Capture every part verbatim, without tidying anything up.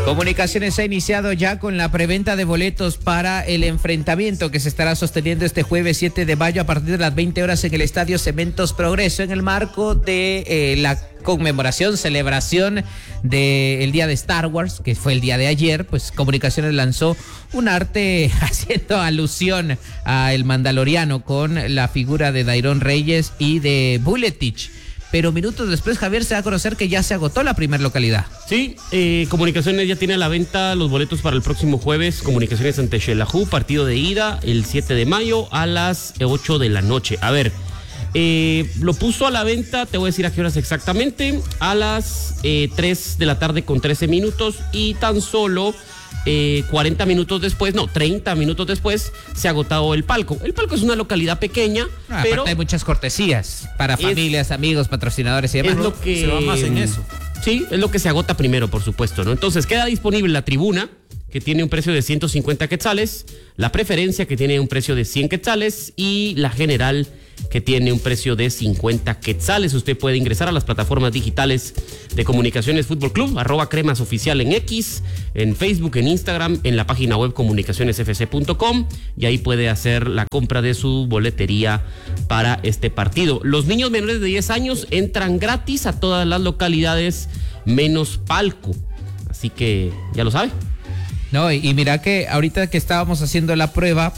Comunicaciones ha iniciado ya con la preventa de boletos para el enfrentamiento que se estará sosteniendo este jueves siete de mayo a partir de las veinte horas en el Estadio Cementos Progreso, en el marco de eh, la conmemoración, celebración del día de Star Wars, que fue el día de ayer. Pues Comunicaciones lanzó un arte haciendo alusión a El Mandaloriano con la figura de Dairon Reyes y de Buletich. Pero minutos después, Javier, se da a conocer que ya se agotó la primera localidad. Sí, eh, Comunicaciones ya tiene a la venta los boletos para el próximo jueves. Comunicaciones ante Xelajú, partido de ida el siete de mayo a las ocho de la noche. A ver, eh, lo puso a la venta, te voy a decir a qué horas exactamente, a las eh, tres de la tarde con trece minutos, y tan solo Eh, cuarenta minutos después, no, treinta minutos después, se ha agotado el palco. El palco es una localidad pequeña, ah, pero hay muchas cortesías para es, familias, amigos, patrocinadores y demás. Es lo que se va más en eso. Sí, es lo que se agota primero, por supuesto, ¿no? Entonces queda disponible la tribuna, que tiene un precio de ciento cincuenta quetzales, la preferencia, que tiene un precio de cien quetzales, y la general, que tiene un precio de cincuenta quetzales. Usted puede ingresar a las plataformas digitales de Comunicaciones Fútbol Club, arroba cremas oficial en X, en Facebook, en Instagram, en la página web comunicaciones f c punto com, y ahí puede hacer la compra de su boletería para este partido. Los niños menores de diez años entran gratis a todas las localidades menos palco, así que ya lo sabe. No, y, y mira que ahorita que estábamos haciendo la prueba,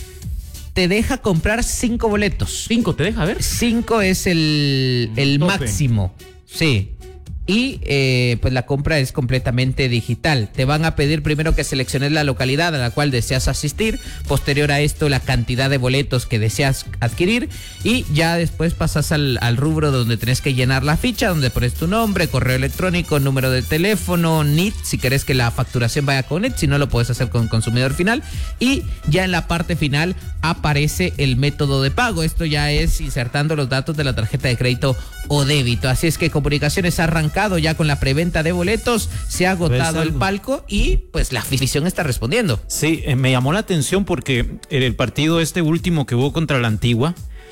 te deja comprar cinco boletos. ¿Cinco te deja ver? Cinco es el, el máximo, sí. Y eh, pues la compra es completamente digital. Te van a pedir primero que selecciones la localidad a la cual deseas asistir, posterior a esto la cantidad de boletos que deseas adquirir, y ya después pasas al, al rubro donde tenés que llenar la ficha, donde pones tu nombre, correo electrónico, número de teléfono, N I T, si querés que la facturación vaya con N I T, si no lo puedes hacer con consumidor final, y ya en la parte final aparece el método de pago. Esto ya es insertando los datos de la tarjeta de crédito o débito. Así es que Comunicaciones ha arrancado ya con la preventa de boletos, se ha agotado el palco y pues la afición está respondiendo. Sí, eh, me llamó la atención porque en el partido este último que hubo contra la Antigua,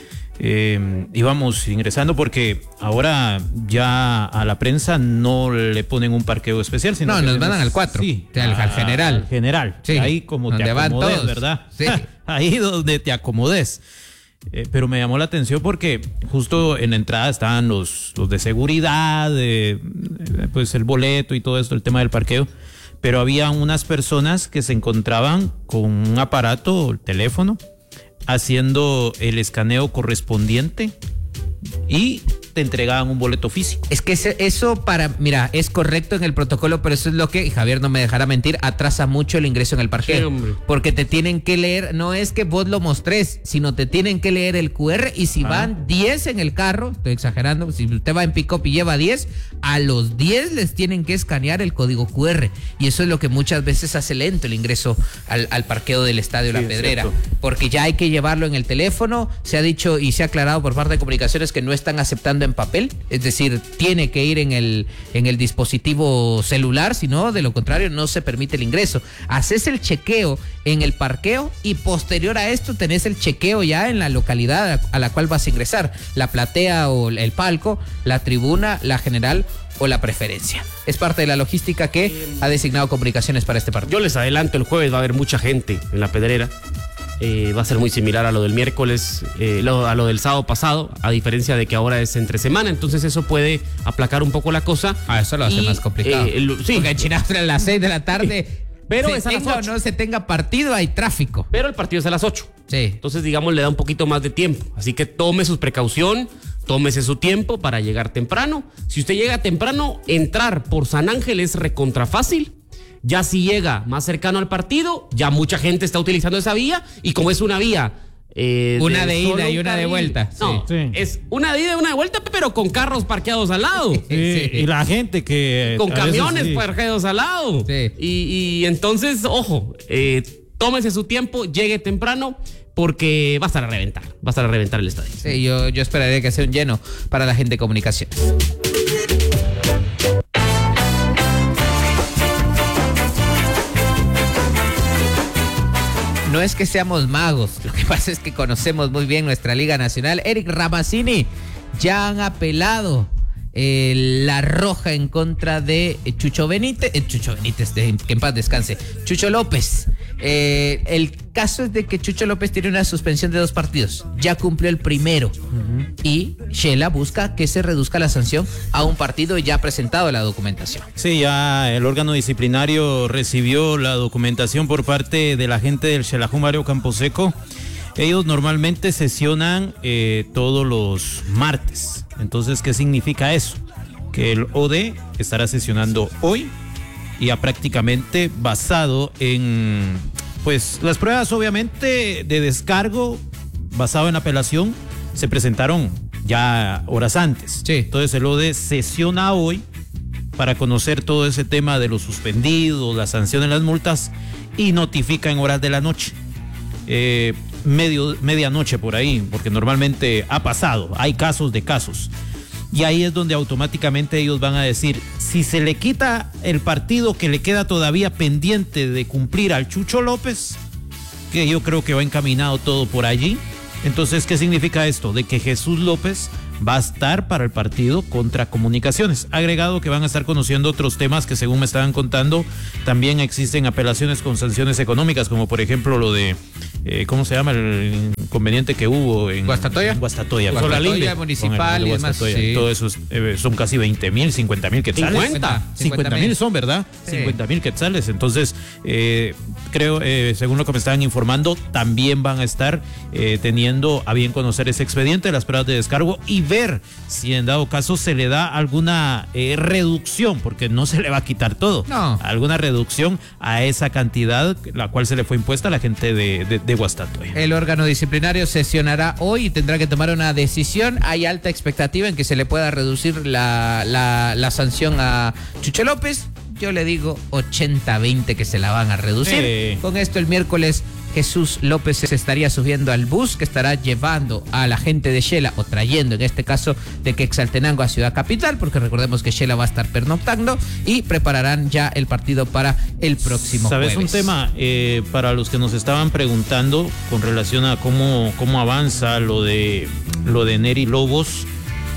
eh, íbamos ingresando porque ahora ya a la prensa no le ponen un parqueo especial, sino no, que nos tenemos, mandan al cuatro, sí, al, al general. Al general, sí, ahí como te acomodes, ¿verdad? Sí. Ahí donde te acomodes. Eh, pero me llamó la atención porque justo en la entrada estaban los, los de seguridad, eh, pues el boleto y todo esto, el tema del parqueo, pero había unas personas que se encontraban con un aparato, el teléfono, haciendo el escaneo correspondiente y te entregaban un boleto físico. Es que ese, eso para, mira, es correcto en el protocolo, pero eso es lo que, y Javier no me dejará mentir, atrasa mucho el ingreso en el parqueo. Sí, porque te tienen que leer, no es que vos lo mostres, sino te tienen que leer el cu erre, y si ah. van diez en el carro, estoy exagerando, si usted va en pick-up y lleva diez, a los diez les tienen que escanear el código cu erre, y eso es lo que muchas veces hace lento el ingreso al, al parqueo del Estadio sí, La Pedrera, porque ya hay que llevarlo en el teléfono. Se ha dicho y se ha aclarado por parte de Comunicaciones que no están aceptando en papel, es decir, tiene que ir en el en el dispositivo celular, si no, de lo contrario no se permite el ingreso. Haces el chequeo en el parqueo y posterior a esto tenés el chequeo ya en la localidad a la cual vas a ingresar, la platea o el palco, la tribuna, la general o la preferencia. Es parte de la logística que ha designado Comunicaciones para este partido. Yo les adelanto, el jueves va a haber mucha gente en La Pedrera. Eh, va a ser muy similar a lo del miércoles, eh, lo, a lo del sábado pasado, a diferencia de que ahora es entre semana, entonces eso puede aplacar un poco la cosa. Ah, eso lo hace y, más complicado. Eh, el, sí. Porque en China a las seis de la tarde, pero se es a las tenga ocho. o no se tenga partido, hay tráfico. Pero el partido es a las ocho. Sí. Entonces, digamos, le da un poquito más de tiempo. Así que tome su precaución, tómese su tiempo para llegar temprano. Si usted llega temprano, entrar por San Ángel es recontra fácil. Ya si llega más cercano al partido, ya mucha gente está utilizando esa vía, y como es una vía... Eh, una de, de ida y una carril, de vuelta. No, sí. Es una de ida y una de vuelta, pero con carros parqueados al lado. Sí, sí. Y la gente que... Con camiones veces, sí. parqueados al lado. Sí. Y, y entonces, ojo, eh, tómese su tiempo, llegue temprano, porque va a estar a reventar, va a estar a reventar el estadio. Sí, yo, yo esperaría que sea un lleno para la gente de Comunicaciones. No es que seamos magos, lo que pasa es que conocemos muy bien nuestra Liga Nacional. Eric Ramazzini, ya han apelado eh, la roja en contra de Chucho Benítez, eh, Chucho Benítez, de, que en paz descanse, Chucho López. Eh, el caso es de que Chucho López tiene una suspensión de dos partidos, ya cumplió el primero, uh-huh. y Shela busca que se reduzca la sanción a un partido y ya ha presentado la documentación. Sí, ya el órgano disciplinario recibió la documentación por parte de la gente del Xelajú Mario Camposeco. Ellos normalmente sesionan eh, todos los martes. Entonces, ¿qué significa eso? Que el O D estará sesionando hoy y ya prácticamente basado en, pues, las pruebas obviamente de descargo basado en apelación se presentaron ya horas antes. Sí. Entonces el O D sesiona hoy para conocer todo ese tema de los suspendidos, las sanciones, las multas y notifica en horas de la noche. Eh, medio, medianoche por ahí, porque normalmente ha pasado, hay casos de casos. Y ahí es donde automáticamente ellos van a decir, si se le quita el partido que le queda todavía pendiente de cumplir al Chucho López, que yo creo que va encaminado todo por allí. Entonces, ¿qué significa esto? De que Jesús López va a estar para el partido contra Comunicaciones. Agregado que van a estar conociendo otros temas que, según me estaban contando, también existen apelaciones con sanciones económicas, como por ejemplo lo de, eh, ¿cómo se llama? El inconveniente que hubo en Guastatoya. En Guastatoya, Guastatoya municipal y demás. Sí. Todo eso es, eh, son casi veinte mil, cincuenta mil quetzales. cincuenta, cincuenta mil son, ¿verdad? Sí. cincuenta mil quetzales. Entonces, eh, creo, eh, según lo que me estaban informando, también van a estar eh, teniendo a bien conocer ese expediente de las pruebas de descargo y ver si en dado caso se le da alguna eh, reducción, porque no se le va a quitar todo, no. alguna reducción a esa cantidad la cual se le fue impuesta a la gente de, de, de Guastatoya. El órgano disciplinario sesionará hoy y tendrá que tomar una decisión. Hay alta expectativa en que se le pueda reducir la, la, la sanción a Chucho López. Yo le digo ochenta veinte que se la van a reducir. Sí. Con esto el miércoles Jesús López se estaría subiendo al bus que estará llevando a la gente de Shela, o trayendo en este caso de Quetzaltenango a Ciudad Capital, porque recordemos que Shela va a estar pernoctando, y prepararán ya el partido para el próximo ¿Sabes jueves? un tema eh, para los que nos estaban preguntando con relación a cómo, cómo avanza lo de, lo de Neri Lobos?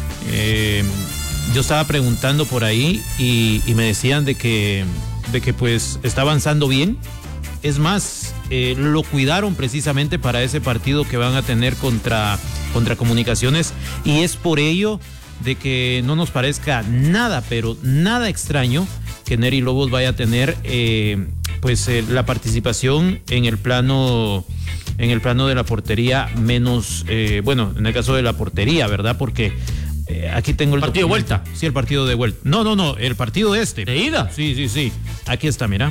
Eh, yo estaba preguntando por ahí y, y me decían de que, de que pues está avanzando bien. Es más, eh, lo cuidaron precisamente para ese partido que van a tener contra, contra Comunicaciones, y es por ello de que no nos parezca nada, pero nada extraño que Neri Lobos vaya a tener eh, pues eh, la participación en el plano en el plano de la portería menos, eh, bueno, en el caso de la portería, ¿verdad? Porque eh, aquí tengo el partido de vuelta. Sí, el partido de vuelta. No, no, no, el partido este. ¿De ida? Sí, sí, sí. Aquí está, mira.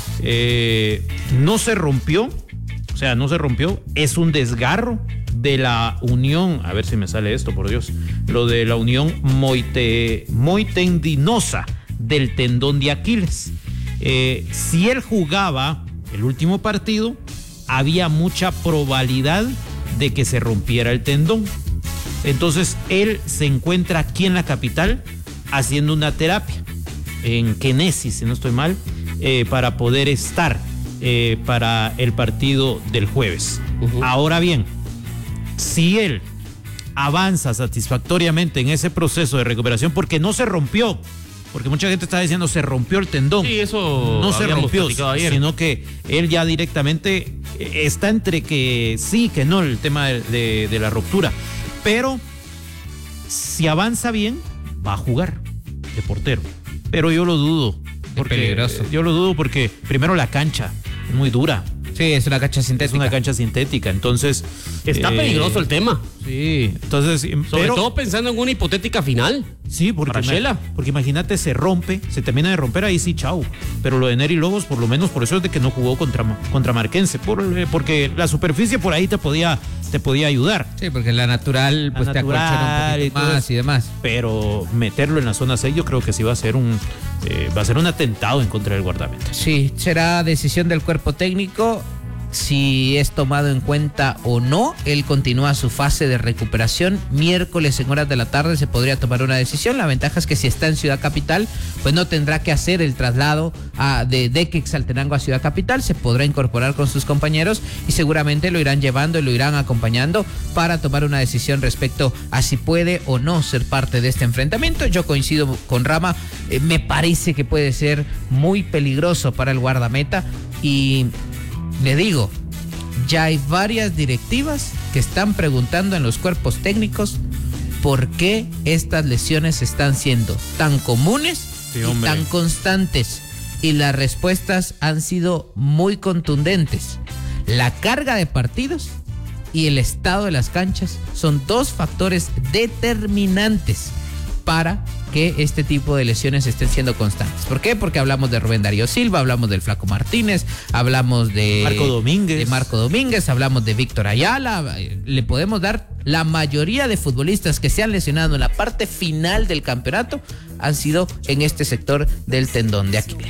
Eh, no se rompió, o sea, no se rompió, es un desgarro de la unión, a ver si me sale esto, por Dios, lo de la unión moite, moitendinosa del tendón de Aquiles. Eh, si él jugaba el último partido, había mucha probabilidad de que se rompiera el tendón. Entonces, él se encuentra aquí en la capital haciendo una terapia, en Kenesis, si no estoy mal, Eh, para poder estar eh, para el partido del jueves. Uh-huh. Ahora bien, si él avanza satisfactoriamente en ese proceso de recuperación, porque no se rompió, porque mucha gente está diciendo se rompió el tendón. Sí, eso no se rompió, ayer. Sino que él ya directamente está entre que sí, que no, el tema de, de, de la ruptura. Pero si avanza bien, va a jugar de portero. Pero yo lo dudo. Porque, peligroso. Yo lo dudo porque primero la cancha es muy dura. Sí, es una cancha sintética. Es una cancha sintética, entonces... Está eh, peligroso el tema. Sí, entonces... Sobre pero, todo pensando en una hipotética final. Sí, porque, para Shela. Porque imagínate, se rompe, se termina de romper, ahí sí, chau. Pero lo de Neri Lobos, por lo menos por eso es de que no jugó contra, contra Marquense, por, porque la superficie por ahí te podía, te podía ayudar. Sí, porque la natural pues la te natural, acolchona un poquito y más y demás. Pero meterlo en la zona seis yo creo que sí va a ser un eh, va a ser un atentado en contra del guardameta. Sí, será decisión del cuerpo técnico. si es tomado en cuenta o no. Él continúa su fase de recuperación. Miércoles en horas de la tarde se podría tomar una decisión. La ventaja es que si está en Ciudad Capital, pues no tendrá que hacer el traslado a, de, de Quetzaltenango a Ciudad Capital. Se podrá incorporar con sus compañeros y seguramente lo irán llevando y lo irán acompañando para tomar una decisión respecto a si puede o no ser parte de este enfrentamiento. Yo coincido con Rama, eh, me parece que puede ser muy peligroso para el guardameta y le digo, ya hay varias directivas que están preguntando en los cuerpos técnicos por qué estas lesiones están siendo tan comunes sí, y tan constantes. Y las respuestas han sido muy contundentes. La carga de partidos y el estado de las canchas son dos factores determinantes para que este tipo de lesiones estén siendo constantes. ¿Por qué? Porque hablamos de Rubén Darío Silva, hablamos del Flaco Martínez, hablamos de Marco Domínguez, de Marco Domínguez, hablamos de Víctor Ayala. Le podemos dar la mayoría de futbolistas que se han lesionado en la parte final del campeonato han sido en este sector del tendón de Aquiles.